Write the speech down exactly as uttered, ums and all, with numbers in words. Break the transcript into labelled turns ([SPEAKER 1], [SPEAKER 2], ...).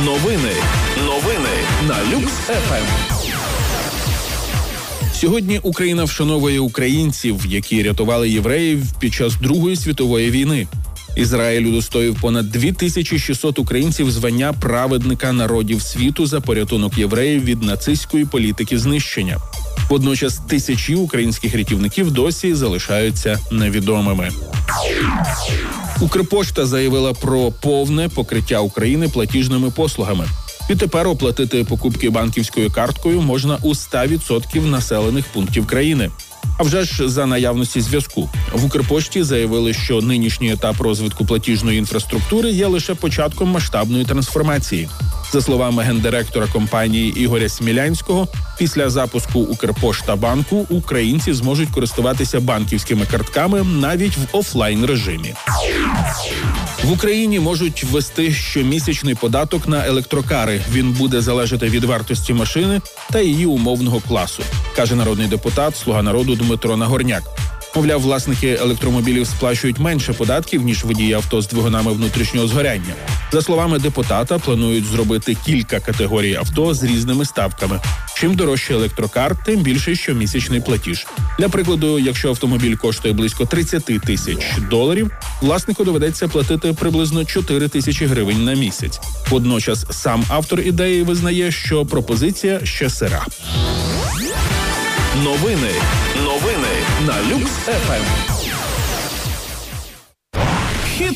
[SPEAKER 1] Новини. Новини на Люкс еф ем. Сьогодні Україна вшановує українців, які рятували євреїв під час Другої світової війни. Ізраїль удостоїв понад дві тисячі шістсот українців звання праведника народів світу за порятунок євреїв від нацистської політики знищення. Водночас тисячі українських рятівників досі залишаються невідомими. Укрпошта заявила про повне покриття України платіжними послугами. Відтепер оплатити покупки банківською карткою можна у ста відсотках населених пунктів країни. А вже ж за наявності зв'язку. В Укрпошті заявили, що нинішній етап розвитку платіжної інфраструктури є лише початком масштабної трансформації. За словами гендиректора компанії Ігоря Смілянського, після запуску Укрпошта-банку українці зможуть користуватися банківськими картками навіть в офлайн-режимі. В Україні можуть ввести щомісячний податок на електрокари. Він буде залежати від вартості машини та її умовного класу, каже народний депутат «Слуга народу» Дмитро Нагорняк. Мовляв, власники електромобілів сплачують менше податків, ніж водії авто з двигунами внутрішнього згоряння. За словами депутата, планують зробити кілька категорій авто з різними ставками. Чим дорожче електрокар, тим більший щомісячний платіж. Для прикладу, якщо автомобіль коштує близько тридцять тисяч доларів, власнику доведеться платити приблизно чотири тисячі гривень на місяць. Водночас сам автор ідеї визнає, що пропозиція ще сира. Новини. Новини на Люкс еф ем.